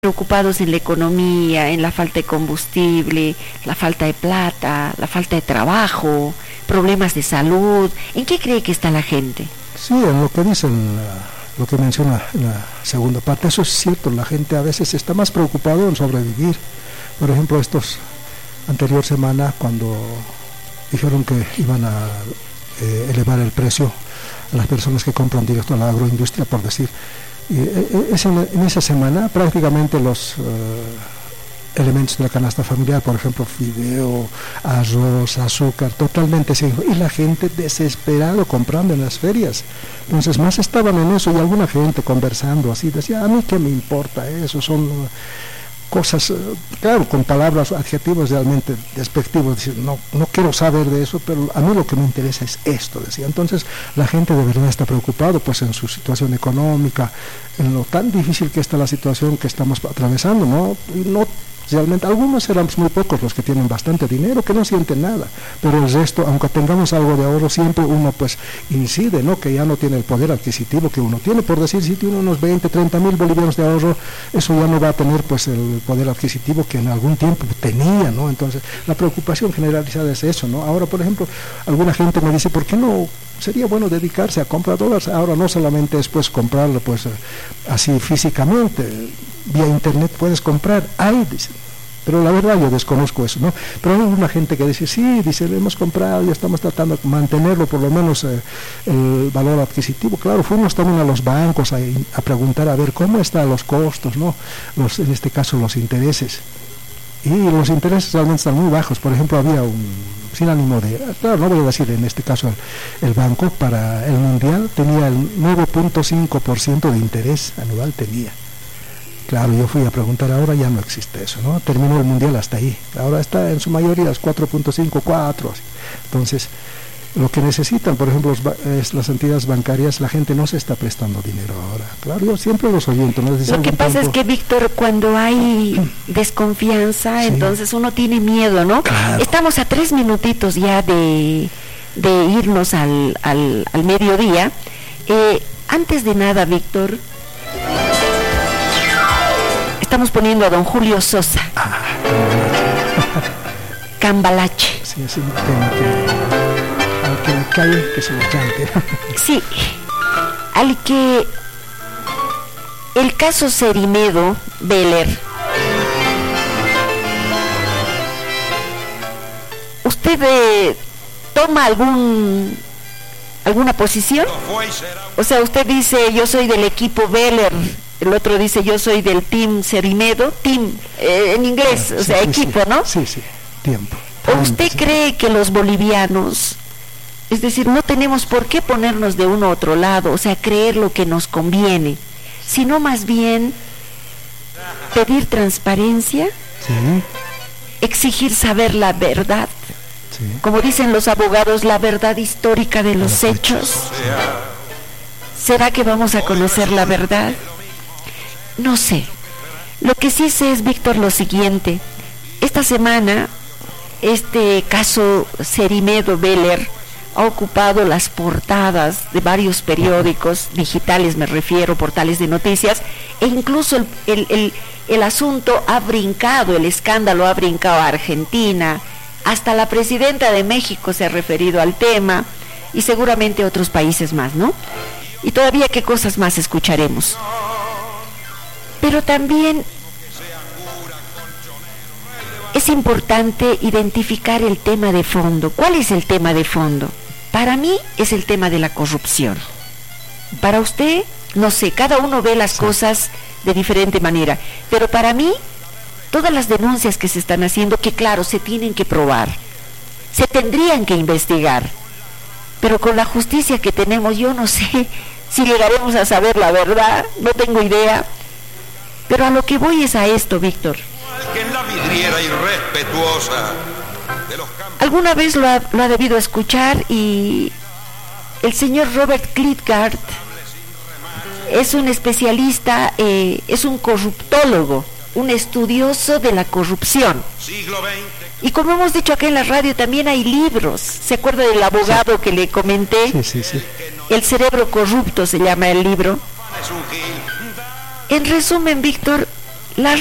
preocupados en la economía, en la falta de combustible, la falta de plata, la falta de trabajo, problemas de salud. ¿En qué cree que está la gente? Sí, en lo que dicen, lo que menciona en la segunda parte, eso es cierto. La gente a veces está más preocupado en sobrevivir. Por ejemplo, estos anterior semana, cuando dijeron que iban a elevar el precio a las personas que compran directo a la agroindustria, por decir, en esa semana prácticamente los elementos de la canasta familiar, por ejemplo fideo, arroz, azúcar, totalmente se y la gente desesperado comprando en las ferias. Entonces más estaban en eso, y alguna gente conversando así decía: a mí qué me importa eso, son cosas, claro, con palabras, adjetivos realmente despectivos, decir, no quiero saber de eso, pero a mí lo que me interesa es esto, decía. Entonces la gente de verdad está preocupado pues en su situación económica, en lo tan difícil que está la situación que estamos atravesando, no realmente, algunos éramos muy pocos los que tienen bastante dinero, que no sienten nada, pero el resto, aunque tengamos algo de ahorro, siempre uno pues incide, ¿no?, que ya no tiene el poder adquisitivo que uno tiene. Por decir, si tiene unos 20, 30 mil bolivianos de ahorro, eso ya no va a tener pues el poder adquisitivo que en algún tiempo tenía, ¿no? Entonces la preocupación generalizada es eso, ¿no? Ahora, por ejemplo, alguna gente me dice: ¿por qué no sería bueno dedicarse a comprar dólares? Ahora no solamente es pues comprarlo pues así físicamente, vía internet puedes comprar, dicen. Pero la verdad yo desconozco eso, ¿no? Pero hay una gente que dice: sí, dice, lo hemos comprado, ya estamos tratando de mantenerlo, por lo menos el valor adquisitivo. Claro, fuimos también a los bancos a preguntar a ver cómo están los costos, ¿no? En este caso los intereses. Y los intereses realmente están muy bajos. Por ejemplo, había sin ánimo de, claro, no voy a decir en este caso el banco, para el mundial tenía el 9.5% de interés anual tenía. Claro, yo fui a preguntar, ahora ya no existe eso, ¿no? Terminó el mundial hasta ahí. Ahora está en su mayoría las 4.5, 4. Entonces, lo que necesitan, por ejemplo, las entidades bancarias, la gente no se está prestando dinero ahora. Claro, yo siempre los oyento, ¿no? Lo que pasa es que, Víctor, cuando hay desconfianza, sí, entonces uno tiene miedo, ¿no? Claro. Estamos a 3 minutitos ya de irnos al mediodía. Antes de nada, Víctor, estamos poniendo a don Julio Sosa. Cambalache. Sí, es un tema al que le cae, que se lo chante. Sí, al que el caso Cerimedo Beller. ¿Usted toma alguna posición? O sea, usted dice: yo soy del equipo Beller. El otro dice: yo soy del team Cerimedo, team, en inglés, sí, o sea, sí, equipo, sí, ¿no? Sí, tiempo. ¿O usted cree que los bolivianos, es decir, no tenemos por qué ponernos de uno a otro lado, o sea, creer lo que nos conviene, sino más bien pedir transparencia, sí, exigir saber la verdad, sí, como dicen los abogados, la verdad histórica de los hechos? ¿Será que vamos a conocer la verdad? No sé. Lo que sí sé es, Víctor, lo siguiente: esta semana este caso Cerimedo Beller ha ocupado las portadas de varios periódicos digitales, me refiero, portales de noticias, e incluso el asunto ha brincado, el escándalo ha brincado a Argentina, hasta la presidenta de México se ha referido al tema, y seguramente otros países más, ¿no? Y todavía qué cosas más escucharemos. Pero también es importante identificar el tema de fondo. ¿Cuál es el tema de fondo? Para mí es el tema de la corrupción. Para usted, no sé, cada uno ve las cosas de diferente manera, pero para mí, todas las denuncias que se están haciendo, que claro, se tienen que probar, se tendrían que investigar, pero con la justicia que tenemos, yo no sé si llegaremos a saber la verdad, no tengo idea. Pero a lo que voy es a esto, Víctor. Alguna vez lo ha debido escuchar, y el señor Robert Klitgard es un especialista, es un corruptólogo, un estudioso de la corrupción. Y como hemos dicho acá en la radio, también hay libros. ¿Se acuerda del abogado que le comenté? Sí. El cerebro corrupto se llama el libro. En resumen, Víctor,